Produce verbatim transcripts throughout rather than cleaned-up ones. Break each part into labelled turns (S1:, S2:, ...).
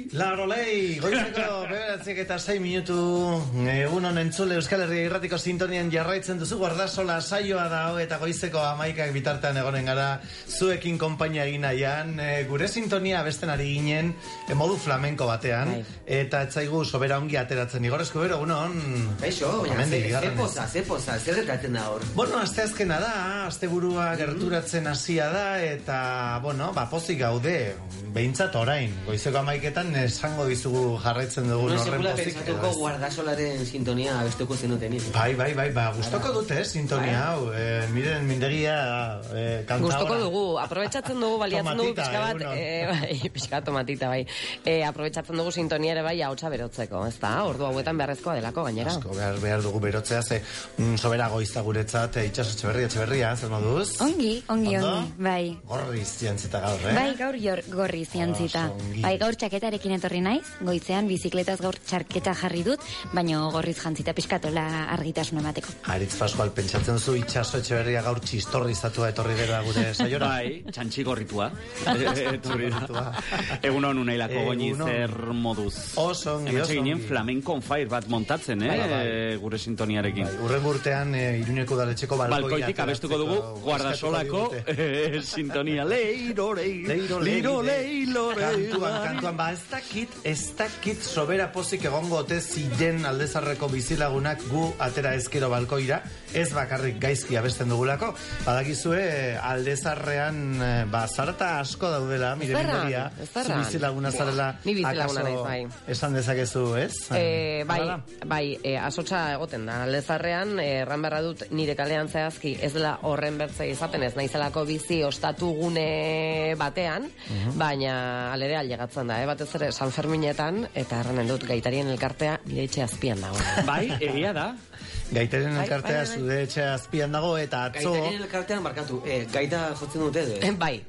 S1: Larolei, goizeko bederatziak eta sei minutu egun honen entzule Euskal Herria Irratiko sintonian jarraitzen duzu Guardasola saioa da eta goizeko hamaikak bitartean egonen gara zuekin konpainia egin nahian e, gure sintonia besten ari ginen e, modu flamenko batean Hai. Eta etzaigu sobera ongi ateratzen igorrezko bero, unon
S2: Eixo, ze poza, ze poza, zer gertatzen da hor
S1: Bueno, azte azkena da, azte burua gerturatzen hasia da eta, bueno, ba, pozik gaude behintzat orain, goizeko hamaiketan esango dizugu jarraitzen dugu
S2: no, horren pozik. No, sekula Guardasolaren sintonia abestuko zenuten.
S1: Bai, bai, bai, ba, gustoko dute, sintonia hau. Eh, miren, mindegia eh, kanta
S3: gustoko dugu, aprobetxatzen dugu, baliatzen dugu pixka bat, eh, bai, pixka tomatita, bai. Eh, aprobetxatzen dugu sintonia ere bai hautsa berotzeko, ez da? Ordu hauetan beharrezkoa delako gainera.
S1: Asko, behar, behar dugu berotzea, ze mm, sobera goizta guretzat, eh, itxaso etxeberria, etxeberria, zer moduz?
S4: Ongi, ongi, Ondo? ongi, bai.
S1: Gorriz jantzita gaur, eh?
S4: Bai, gaur jor, gorriz jantzita. Bai, gaur txaketarekin etorri naiz, goizean bizikletaz gaur txarketa jarri dut, baino gorriz jantzita pixkatola argitasun emateko.
S1: Aritz Pascual, pentsatzen zu itxaso etxeberria gaur txistorrizatua etorri dela gure saiora?
S5: Bai, txantxi gorritua. Etorri da. Egun honu nailako goini zer moduz.
S1: Oso ongi, oso ongi.
S5: Ginen flamenco on fire bat montatzen, eh? Bai, bai. Gure sintoniarekin.
S1: Bai, urren urtean e, Iruneko daletxeko balkoia.
S5: Balkoitik abestuko dugu Guardasolako e, sintonia. Leiro, leiro, leiro, leiro,
S1: kantuan, kantuan, ba, ez dakit, ez dakit sobera pozik egongo ote ziren Aldezarreko bizilagunak gu atera ezkero balkoira, ez bakarrik gaizki abesten dugulako, badakizue Aldezarrean, ba, zarata asko daudela, mire minderia, zu bizilaguna zarela,
S3: bai.
S1: Esan dezakezu, ez?
S3: E, bai, bai, e, asotza egoten da, Aldezarrean, erran berra dut nire kalean zehazki, ez dela horren bertzea izaten, ez naizelako bizi ostatu gune batean, uh-huh. baina alere aldegatzen da, eh? Batez ere San Ferminetan, eta erranen dut gaitarien elkartea nire etxe azpian dago.
S5: Bai, egia da.
S1: Gaitaren elkartea zude etxe azpian dago eta atzo...
S2: Gaitaren elkartean markatu, eh, gaita jotzen dute edo?
S3: Eh? Bai.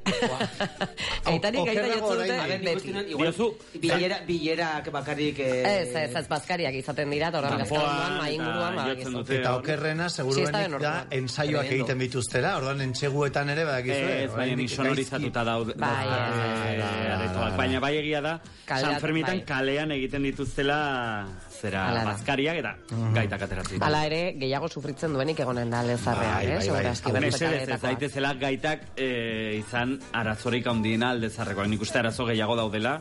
S3: Gaitari gaita jotzen dute beti.
S2: Bilera, bilerak bakarrik...
S3: Ez, ez, ez, bazkariak izaten dira, torran gazkaruan, mainguruan,
S1: eta okerrena, seguruenik da, ensaioak egiten bituztera, orduan entxeguetan ere badakizu.
S5: Ez, baina nik sonorizatuta daude. Baina bai egia da, San Ferminetan kalean egiten dituztela... zera bazkariak eta gaitak ateratzen.
S3: Hala ere, gehiago sufritzen duenik egonen da Aldezarrean, eh?
S5: Mesedez, ez daitezela gaitak izan arazorik handiena Aldezarrekoak. Nik uste arazo gehiago daudela.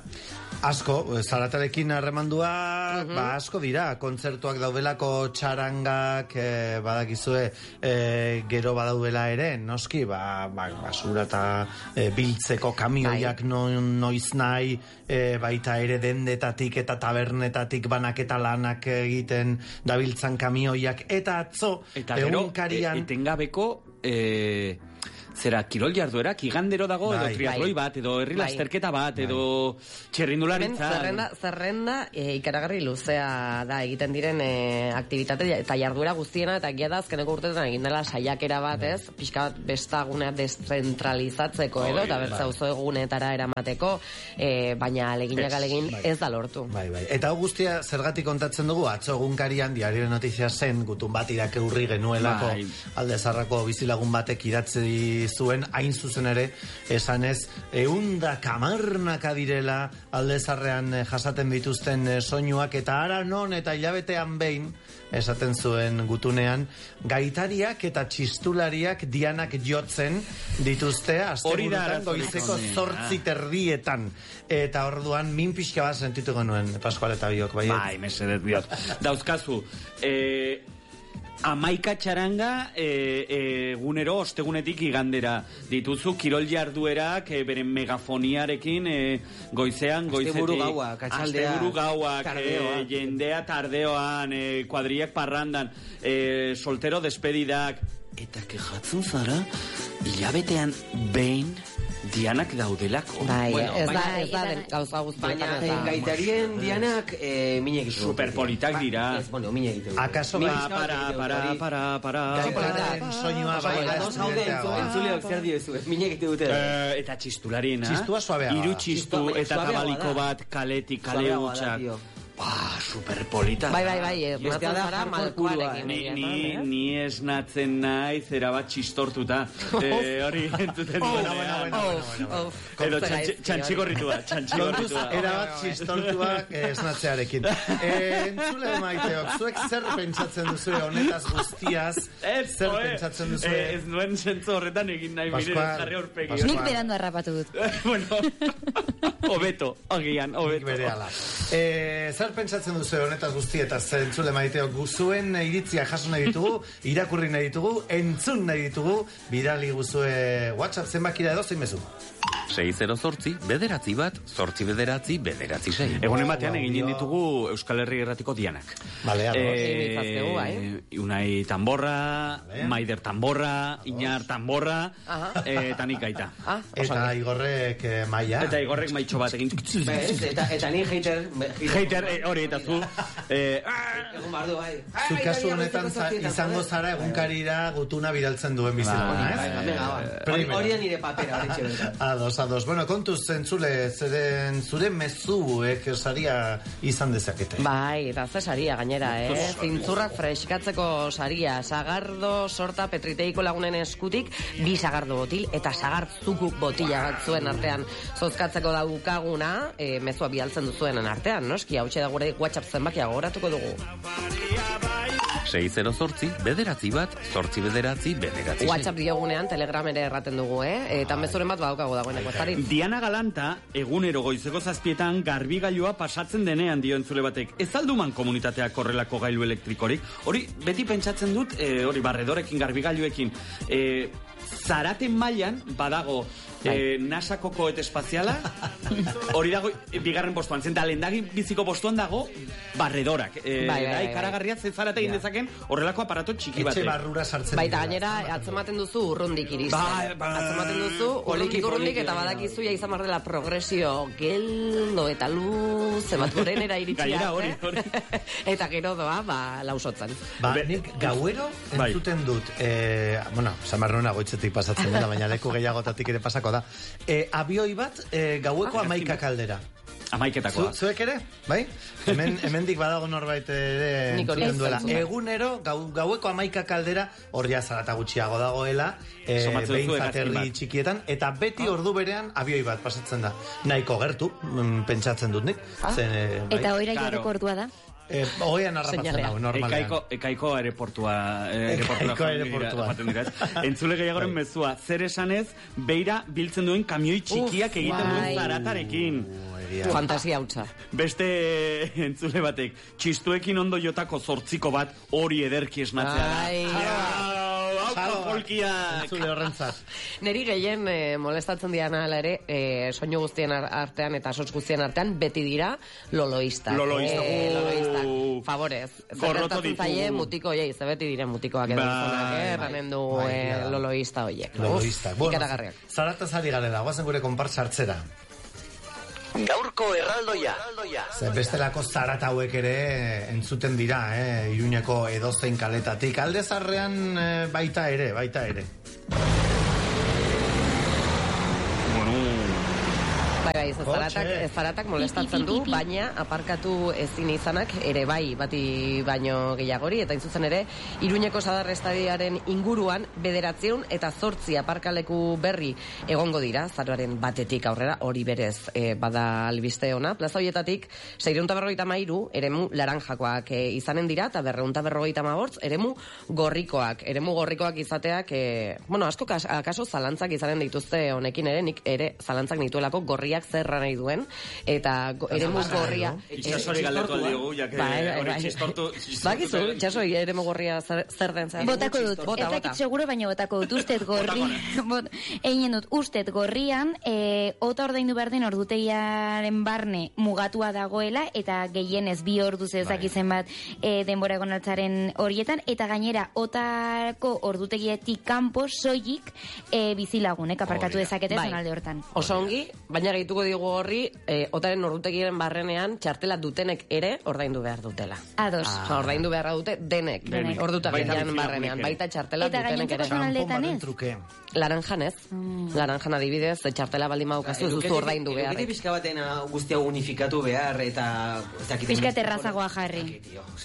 S1: Asko, zaratarekin harremandua, uh-huh. ba asko dira, kontzertuak daudelako txarangak, eh, badakizue, eh, gero badaudela ere, noski, ba, ba basura eta eh, biltzeko kamioiak no, noiz nahi, eh, baita ere dendetatik eta tabernetatik banaketa lanak egiten dabiltzan kamioiak, eta atzo,
S5: eta egunkarian... Eta gero, etengabeko... Eh... Zera, kirol jarduerak igandero dago, bai, edo triatloi bat, edo herri bai. Lasterketa bat, bai. Edo txerrindularitza.
S3: Zerrenda, zerrenda e, ikaragarri luzea da egiten diren e, aktivitate eta jarduera guztiena, eta egia da azkeneko urtetan egin dela saiakera bat, ez? Pixka bat bestagunea deszentralizatzeko edo, eta bertza bai. Auzo egunetara eramateko, e, baina aleginak alegin bai. Ez da lortu.
S1: Bai, bai. Eta hau guztia zergatik kontatzen dugu, atzo egunkarian Diario de Noticias zen, gutun bat irakeurri genuelako bai. Aldezarrako bizilagun batek idatzi zuen, hain zuzen ere, esanez, eunda kamarnaka direla Aldezarrean jasaten bituzten soinuak, eta ara non eta hilabetean behin, esaten zuen gutunean, gaitariak eta txistulariak dianak jotzen dituzte, asteburutan goizeko zortzi terdietan. Eta orduan, min pixka bat sentitu genuen, Pascual eta biok, bai?
S5: Bai, mesedet biok. Dauzkazu, eh... Amaika txaranga egunero e, ostegunetik igandera dituzu kirol jarduerak e, beren megafoniarekin e, goizean goizetik
S2: asteburu gauak
S5: asteburu gauak e, jendea tardeoan e, kuadriak parrandan e, soltero despedidak eta kejatzen zara hilabetean behin dianak daudelako.
S3: Bai, bueno, ez da, ez da, gauza guztietan.
S2: Baina, gaitarian dianak eh, mine egitu.
S5: Superpolitak dira.
S2: Ez, bueno, mine egitu.
S1: Akaso,
S5: para, para, para, para, para.
S1: Gaitaren soinua baila.
S2: Entzuleok zer diozu, mine egitu dute.
S5: Eta txistulariena.
S1: Txistua suabea.
S5: Hiru txistu eta tabaliko bat kaletik, kale hutsak. Buah, superpolita.
S3: Bai, bai, bai, esnatzen zara malkoarekin.
S5: Ni, ni, ni esnatzen naiz, erabat txistortuta. Eh, hori entzuten
S1: Bueno, bueno, bueno, bueno.
S5: Edo txantxigorritua, txantxigorritua.
S1: Erabat txistortua esnatzearekin. Entzule maiteok, zuek zer pentsatzen duzu honetaz guztiaz? Zer pentsatzen duzu?
S5: Ez nuen zentzu horretan egin nahi mire jarri horpegi.
S4: Nik berando harrapatu dut.
S5: Bueno, obeto, agian, obeto.
S1: Berehala. Eh, zer pentsatzen duzu honetaz guztietaz entzule maiteok? Guzuen iritzia jaso nahi ditugu, irakurri nahi ditugu, entzun nahi ditugu, bidali guzue WhatsApp zenbakira edo zein mezu.
S6: sei zero zortzi, bederatzi bat, zortzi bederatzi, bederatzi sei.
S5: Egunen batean egin ditugu Euskal Herri Erratiko dianak.
S1: Vale,
S5: eh, Unai Tamborra, vale. Maider Tamborra, Iñar Tamborra, eh, eta nik gaita.
S3: Ah,
S1: eta Igorrek eh, maia.
S5: Eta Igorrek maitxo bat egin.
S2: Eta, eta ni hater...
S5: Hater, hori, eta zu... Eh,
S2: Egun bardu, bai.
S1: Zu kasu honetan za, izango zara egunkarira gutuna bidaltzen duen bizilaguna, ez?
S2: Hori nire papera, hori txebetan.
S1: Ados, ados. Bueno, kontuz zentzule, zeren zure mezuek saria izan dezakete.
S3: Bai, eta ze saria gainera, eh? Zintzurrak freskatzeko saria, sagardo sorta petriteiko lagunen eskutik, bi sagardo botil, eta sagartzukuk botila bat zuen artean zozkatzeko daukaguna, eh, mezua bialtzen duzuenen artean, noski, hau da gure WhatsApp zenbakia gogoratuko dugu.
S6: sei zero zortzi, bederatzi bat, zortzi bederatzi, bederatzi sei.
S3: WhatsApp diogunean, Telegram ere erraten dugu, eh? Eta mezuren bat badaukagu dagoeneko, ezari.
S5: Diana Galanta, egunero goizeko zazpietan garbigailua pasatzen denean dio entzule batek. Ez alduman komunitateak horrelako gailu elektrikorik? Hori, beti pentsatzen dut, eh, hori barredorekin, garbigailuekin, eh, zaraten mailan badago eh, nasako koete espaziala, hori dago bigarren postuan, zenta lendagi biziko postuan dago barredorak. Eh,
S3: bai, bai, bai,
S5: ikaragarria ze zarate egin dezaken horrelako aparato txiki batek.
S1: Etxe barrura sartzen.
S3: Baita gainera, atzematen duzu urrundik iristen.
S5: Bai, bai.
S3: Atzematen duzu urrundik urrundik eta badakizu ja izan dela progresio geldo eta luz, emat gorenera iritsia.
S5: Gainera hori, hori.
S3: Eta gero doa, ba, lausotzen.
S1: Ba, nik gauero entzuten dut, eh, bueno, Samarrona goitzetik pasatzen dela, baina leku gehiagotatik ere pasako da. Eh, abioi bat, eh, gaueko amaika kaldera.
S5: Amaiketakoa.
S1: Zu, zuek ere, bai? Hemen, hemendik badago norbait ere entzuten duela. Egunero, gau, gaueko amaika kaldera, horria zarata gutxiago dagoela, eh, behintzat herri txikietan, eta beti ordu berean abioi bat pasatzen da. Nahiko gertu, mm, pentsatzen dut nik.
S4: Ah?
S1: Zen, eh, bai?
S4: Eta oira jareko ordua da?
S1: Eh, Oian arrapatzen dago, normalean.
S5: Ekaiko, ekaiko aeroportua. Eh,
S1: ekaiko aeroportua.
S5: Entzule gehiagoren mezua. Zer esanez, beira biltzen duen kamioi txikiak
S3: Uf,
S5: egiten
S3: bai.
S5: duen zaratarekin.
S3: Fantasia hautsa.
S5: Beste entzule batek, txistuekin ondo jotako zortziko bat hori ederki esnatzea da.
S3: Ai.
S5: Folkiak.
S1: Entzule horrentzat.
S3: Neri gehien eh, molestatzen diana ala ere, eh, soinu guztien ar- artean eta sotz guztien artean, beti dira loloistak.
S5: Loloistak.
S3: Eh, loloistak.
S5: Uh.
S3: Favorez.
S5: Gorroto
S3: Zerretatzen
S5: ditugu.
S3: zaie mutiko oiei, zebeti diren mutikoak edo
S5: Bai,
S3: izanak, eh? Erranen du
S1: bai,
S3: eh,
S1: ja.
S3: loloista oiek.
S1: Loloistak.
S3: Uf, ikaragarriak.
S1: Zarataz ari garela, guazen gure konpartsa hartzera.
S6: Gaurko erraldoia.
S1: Ze bestelako zarat hauek ere entzuten dira, eh? Iruñeko edozein kaletatik. Alde zarrean eh, baita ere, baita ere.
S3: Bai, bai, ez zaratak,
S1: Kotxe.
S3: ez zaratak molestatzen du, baina aparkatu ezin izanak ere bai, bati baino gehiagori, eta intzuzen ere, Iruñeko Sadar Estadioaren inguruan, bederatzeun eta zortzi aparkaleku berri egongo dira, zaroaren batetik aurrera, hori berez e, bada albiste ona. Plaza horietatik, seireunta berrogeita mairu, eremu laranjakoak e, izanen dira, eta berreunta berrogeita mabortz, eremu gorrikoak. Eremu gorrikoak izateak, e, bueno, asko kas, akaso zalantzak izanen dituzte honekin ere, nik ere zalantzak nituelako gorriak zerra nahi duen, eta go, eremu gorria...
S5: Itxasori galdetu aldiogu, jake hori txistortu...
S3: Bakizu, itxasori eremu gorria zer, zer den zer.
S4: Botako dut,
S3: Bota,
S4: ez dakit
S3: bota.
S4: seguro, baina botako dut, ustet gorri, bot, egin dut, ustet gorrian, e, ota ordaindu behar den ordutegiaren barne mugatua dagoela, eta gehienez bi orduz ez dakitzen bat e, denbora egonaltzaren horietan, eta gainera, otako ordutegietik kanpo soilik e, bizilagunek aparkatu dezakete
S3: Bai.
S4: zonalde hortan.
S3: Oso ongi, baina gehitu gehituko digu horri, e, otaren ordutegiren barrenean txartela dutenek ere ordaindu behar dutela.
S4: Ados.
S3: Ah. Ordaindu behar dute denek, denek. Ordutegian barrenean, baita txartela
S4: eta
S3: dutenek ere.
S4: Eta gainontzeko ez?
S1: Truke.
S3: Laranjan ez. Mm. Laranjan adibidez, txartela baldin madukazu, ez duzu ordaindu behar.
S2: Eduketik pixka baten guztia unifikatu behar, eta...
S4: Pixka terrazagoa jarri.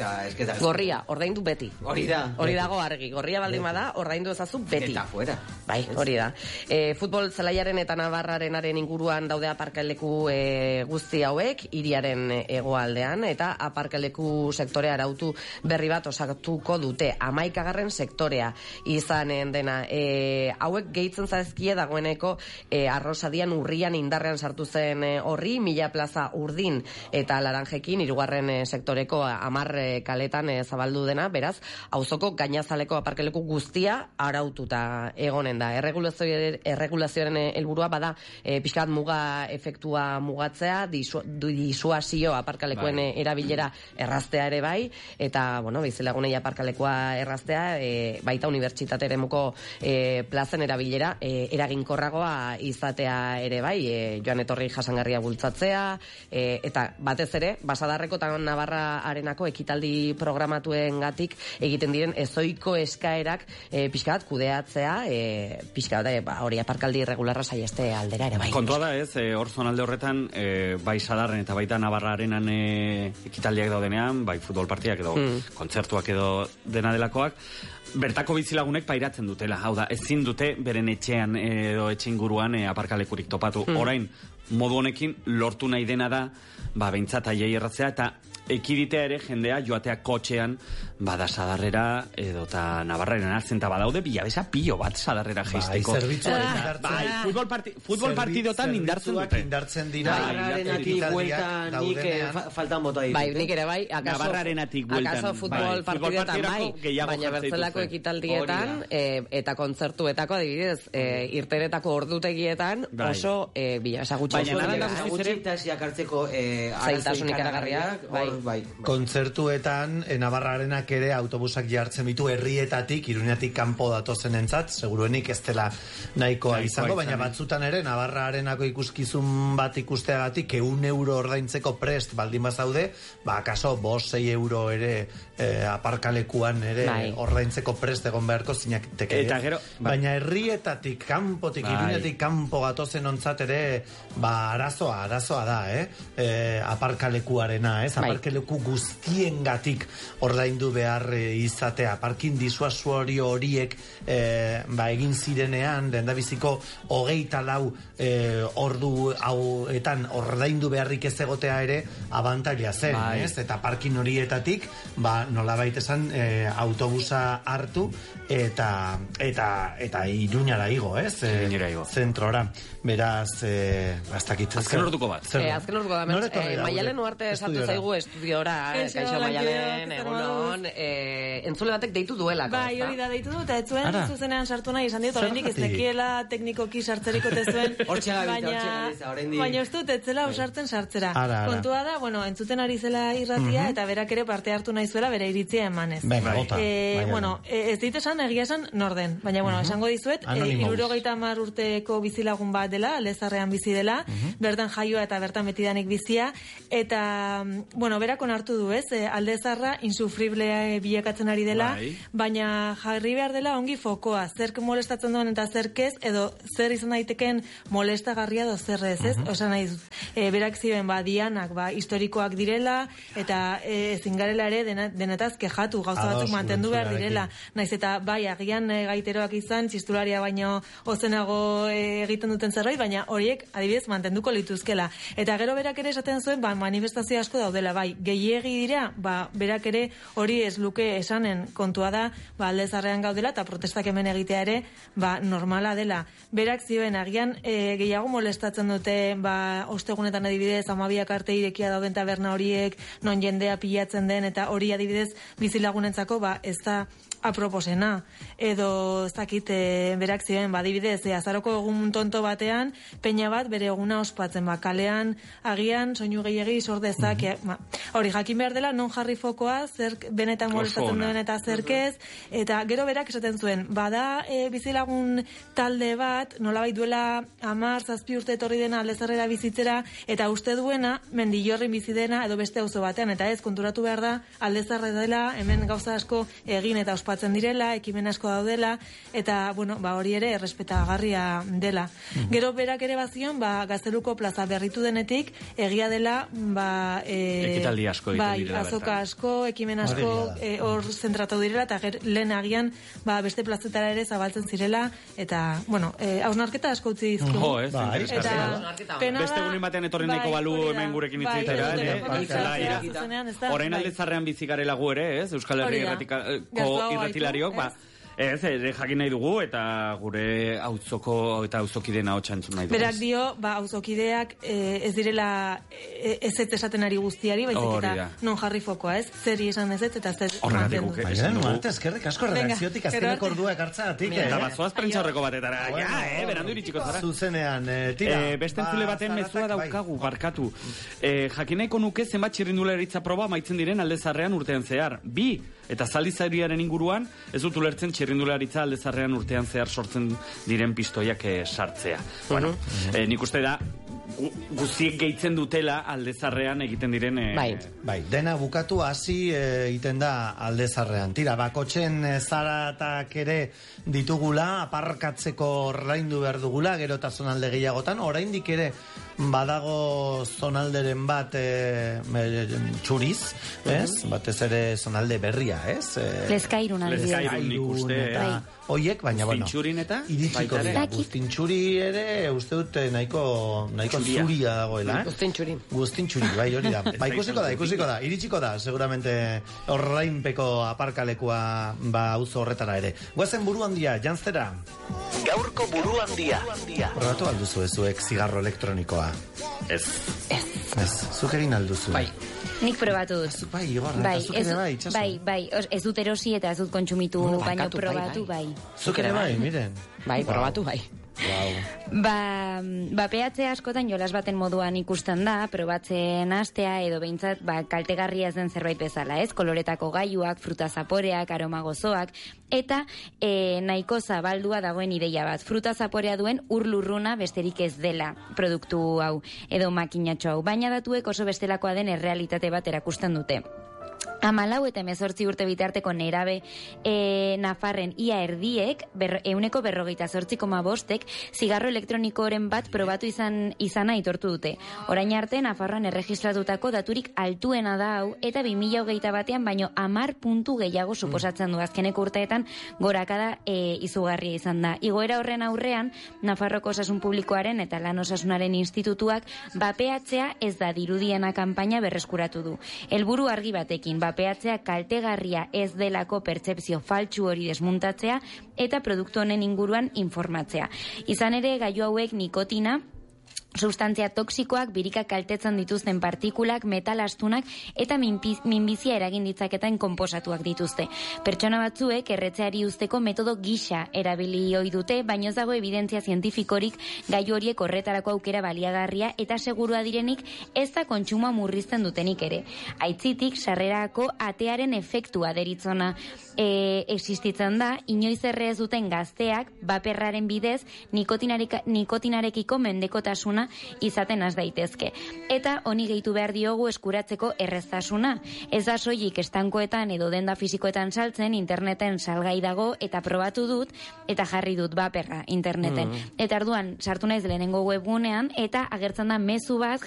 S3: Gorria, ordaindu beti.
S2: Hori da.
S3: Hori dago argi. Gorria baldin bada, ordaindu ezazu beti.
S2: Eta fuera.
S3: Bai, hori da. E, futbol zelaiaren eta Navarrarenaren inguruan daude aparkaleku e, guzti hauek, hiriaren hegoaldean, eta aparkaleku sektorea arautu berri bat osatuko dute. Hamaikagarren sektorea izanen dena. E, hauek gehitzen zaizkie dagoeneko e, arrosadian urrian indarrean sartu zen e, horri, mila plaza urdin eta laranjekin, hirugarren e, sektoreko amar e, kaletan e, zabaldu dena, beraz, auzoko gainazaleko aparkaleku guztia araututa egonen da. Erregulazio, erregulazioaren helburua bada e, pixkat muga efektua mugatzea, disu, disuasio aparkalekuen bai. erabilera erraztea ere bai, eta, bueno, bizilagunei aparkalekua erraztea, e, baita unibertsitate eremuko e, plazen erabilera e, eraginkorragoa izatea ere bai, e, joan etorri jasangarria bultzatzea, e, eta batez ere, Basadarreko eta Navarra arenako ekitaldi programatuen gatik egiten diren ezoiko eskaerak e, pixkat kudeatzea, e, pixkat e, ba, hori aparkaldi irregularra saieste aldera ere bai.
S5: Kontua da ez, e, hor zonalde horretan, e, bai Sadarren eta baita Navarra arenan e, ekitaldiak daudenean, bai futbol partiak edo mm. kontzertuak edo dena delakoak, bertako bizilagunek pairatzen dutela. Hau da, ezin dute beren etxean edo etxe inguruan e, aparkalekurik topatu. Mm. Orain, modu honekin lortu nahi dena da, ba, behintzat aiei erratzea, eta ekiditea ere jendea joatea kotxean bada Sadarrera edo eta Navarraren hartzen, eta badaude bilabeza pilo bat Sadarrera geisteko.
S1: Bai, zerbitzuak indartzen.
S5: Bai, futbol, parti, futbol partidotan indartzen dute.
S1: Indartzen dira.
S2: Navarrarenatik bueltan nik faltan bota ditu.
S3: Bai, nik ere bai. Akaso,
S5: Navarrarenatik bueltan.
S3: Akaso futbol bai, partidotan bai, baina bertzelako ekitaldietan e, eta kontzertuetako adibidez, e, irteretako ordutegietan bai. oso e, bilabeza gutxi.
S2: Baina nara gutxi eta siakartzeko
S3: zailtasun ikaragarriak. Bai.
S2: Bai,
S1: bai. Kontzertuetan e, Navarrarenak ere autobusak jartzen ditu herrietatik, Iruñatik kanpo datozen entzat, seguruenik ez dela nahikoa Naiko izango, baina batzutan ere Navarrarenako ikuskizun bat ikusteagatik ehun euro ordaintzeko prest baldin bazaude, ba akaso bost sei euro ere e, aparkalekuan ere bai. ordaintzeko prest egon beharko zinateke.
S5: Eta gero,
S1: bai. Baina herrietatik kanpotik, bai. Iruñatik kanpo gatozen ontzat ere, ba arazoa, arazoa da, eh? E, aparkalekuarena, ez? Bai. Aparkaleku guztiengatik ordaindu behar e, izatea. Parkin disuasorio horiek e, ba, egin zirenean, lehendabiziko hogeita lau e, ordu hauetan ordaindu beharrik ez egotea ere abantaila zen, bai. ez? Eta parkin horietatik, ba, nolabait esan e, autobusa hartu eta eta eta Iruñara igo, ez? E,
S5: igo.
S1: Zentrora. Beraz, eh, bastakit.
S5: Azken orduko bat.
S3: Eh, azken orduko bat. Eh, Maialen uarte sartu zaigu estudiora, eh, kaixo Maialen, egunon, eh, entzule batek deitu duela.
S7: Bai, hori da deitu du, eta ez zuen zuzenean sartu nahi, esan diot, oraindik ez tekiela teknikoki sartzeriko tezuen, baina ez dut, etzela usartzen sartzera. Kontua da, bueno, entzuten ari zela irratia, eta berak ere parte hartu nahi zuela, bere iritzia emanez. Bueno, ez dit esan, egia esan norden, baina, bueno, esango dizuet, hirurogeita hamar urteko bizilagun bat dela, Aldezarrean bizi dela, uh-huh. bertan jaioa eta bertan betidanik bizia, eta, bueno, berak onartu du, ez, Aldezarra insufriblea bilakatzen ari dela, bai. baina jarri behar dela ongi fokoa, zerk molestatzen duen eta zerkez, edo zer izan daiteken molestagarria do zer ez, ez? Uh-huh. Osa nahi, e, berak zioen, ba, dianak, ba, historikoak direla, eta e, zingarela ere dena, denetaz kejatu, gauza batzuk mantendu behar direla, naiz eta, bai, agian e, gaiteroak izan, txistularia baino ozenago e, egiten duten zer baina horiek adibidez mantenduko lituzkela. Eta gero berak ere esaten zuen, ba, manifestazio asko daudela, bai, gehiegi dira, ba, berak ere hori ez luke esanen kontua da, ba, Aldezarrean gaudela, eta protestak hemen egitea ere, ba, normala dela. Berak zioen, agian e, gehiago molestatzen dute, ba, ostegunetan adibidez, amabiak arte irekia dauden taberna horiek, non jendea pilatzen den, eta hori adibidez bizilagunentzako, ba, ez da aproposena, edo ez dakit e, berak zioen, ba, adibidez, e, azaroko egun tonto batean, peña bat bere eguna ospatzen, ba, kalean, agian, soinu gehiegi sordezak, mm-hmm. hori jakin behar dela, non jarri fokoa, zer benetan molestatzen duen eta zerkez, eta gero berak esaten zuen, bada e, bizilagun talde bat, nolabait duela hamar, zazpi urte etorri dena Aldezarrera bizitzera, eta uste duena, Mendillorrin bizi dena, edo beste auzo batean, eta ez, konturatu behar da, Aldezarre dela, hemen gauza asko egin eta ospatzen direla, ekimen asko daudela, eta, bueno, ba, hori ere, errespetagarria dela. Mm-hmm. Gero berak ere bazion, ba, Gazteluko plaza berritu denetik, egia dela, ba... E,
S5: ekitaldi asko egiten
S7: bai,
S5: direla.
S7: Azoka asko, ekimen asko, hor e, zentratu direla, eta ger, lehen agian, ba, beste plazetara ere zabaltzen zirela, eta, bueno, e, hausnarketa asko utzi dizkigu.
S5: Jo, ez,
S7: bai,
S5: eta, beste egunin batean etorri nahiko bai, balu hemen gurekin itzitera, ere? Orain Aldezarrean bizigarela gu ere, ez? Euskal Herri irratilariok, ba, ez, ere jakin nahi dugu, eta gure auzoko eta auzokideen ahotsa entzun nahi dugu.
S7: Berak dio, ba, auzokideak e, ez direla e, ez ez esaten ari guztiari, baizik eta non jarri fokoa, ez? Zeri esan ez ez, eta ez ez
S5: mantendu.
S1: Baina, nuarte, eskerrik asko redakziotik azkenek ordua ekartzatik, eh?
S5: Eta bazoaz prentsa horreko batetara, ja, eh, berandu iritsiko zara.
S1: Zuzenean, tira.
S5: Beste entzule baten mezua daukagu, barkatu. Jakin nahiko nuke zenbat txirrindularitza proba maitzen diren Aldezarrean urtean zehar. Bi, eta zaldizariaren inguruan, ez dut ulertzen txirrindularitza Aldezarrean urtean zehar sortzen diren pistoiak eh, sartzea. Bueno, uh-huh. eh, nik uste da, gu, guziek gehitzen dutela Aldezarrean egiten diren... Eh,
S3: bai.
S1: bai, dena bukatu hasi eh, egiten da Aldezarrean. Tira, bakotxen eh, zaratak ere ditugula, aparkatzeko ordaindu behar dugula, gero eta zonalde gehiagotan, oraindik ere badago zonalderen bat e, txuriz, ez? Uh-huh. Batez ere zonalde berria, ez? E,
S4: Lezkairun aldi.
S5: Lezkairun nik uste.
S1: Oiek, baina, bueno.
S5: Guztintxurin eta?
S1: Iritsiko dira. Guztintxuri ere, uste dute nahiko, nahiko zuria dagoela, eh?
S3: Guztintxuri.
S1: Guztintxuri, bai, hori da. Ba, ikusiko da, ikusiko da. Iritsiko da, seguramente horrainpeko aparkalekua ba auzo horretara ere. Goazen buru handia, janztera.
S8: Gaurko buru handia.
S1: Probatu alduzu ezuek zigarro elektronikoa.
S5: Ez.
S3: Ez.
S1: Ez, zuk egin alduzu.
S3: Bai.
S4: Nik probatu dut.
S1: Bai, igorra, bai, zuk ere bai, itxaso.
S4: Bai, bai, ez dut erosi eta ez dut kontsumitu, bueno, baina probatu, bai. bai.
S1: Zuk ere bai, miren.
S3: Bai, probatu, bai.
S1: Wow.
S4: Ba, ba peatzea askotan jolas baten moduan ikusten da, probatzen astea edo behintzat ba, kaltegarria ez den zerbait bezala, ez? Koloretako gailuak, fruta zaporeak, aroma gozoak, eta e, nahiko zabaldua dagoen ideia bat. Fruta zaporea duen urlurruna besterik ez dela produktu hau, edo makinatxo hau, baina datuek oso bestelakoa den errealitate bat erakusten dute. Amalau eta hemezortzi urte bitarteko nerabe e, Nafarren ia erdiek, ber, euneko berrogeita zortzi koma bostek, zigarro elektronikoren bat probatu izan izana aitortu dute. Orain arte, Nafarroan erregistratutako daturik altuena da hau, eta bi mila hogeita batean baino hamar puntu gehiago suposatzen du. Azkeneko urteetan gorakada e, izugarria izan da. Igoera horren aurrean, Nafarroko Osasun Publikoaren eta Lan Osasunaren Institutuak bapeatzea ez da dirudiena kanpaina berreskuratu du. Helburu argi batekin, bapeatzea kaltegarria ez delako pertzepzio faltsu hori desmuntatzea eta produktu honen inguruan informatzea. Izan ere, gailu hauek nikotina, sustantzia toksikoak, birika kaltetzen dituzten partikulak, metal astunak eta minpiz, minbizia eragin ditzaketen konposatuak dituzte. Pertsona batzuek erretzeari usteko metodo gisa erabili ohi dute, baina ez dago evidentzia zientifikorik gailu horiek horretarako aukera baliagarria eta segurua direnik ez da kontsumoa murrizten dutenik ere. Aitzitik, sarrerako atearen efektua deritzona e, existitzen da, inoiz erre ez duten gazteak, baperraren bidez, nikotinarekiko mendekotasuna izaten has daitezke. Eta honi gehitu behar diogu eskuratzeko erreztasuna. Ez da soilik estankoetan edo denda fisikoetan saltzen, interneten salgai dago eta probatu dut eta jarri dut baperra interneten. Mm. Eta arduan sartu naiz lehenengo webgunean eta agertzen da mezu bat